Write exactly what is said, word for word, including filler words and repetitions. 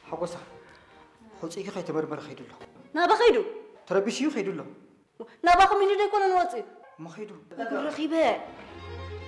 حقوسا حوصيك خي تمرمر خيدو له نابا خيدو تربيشيو خيدو له نابا خميني ديكون نوصي ما خيدو رخيبه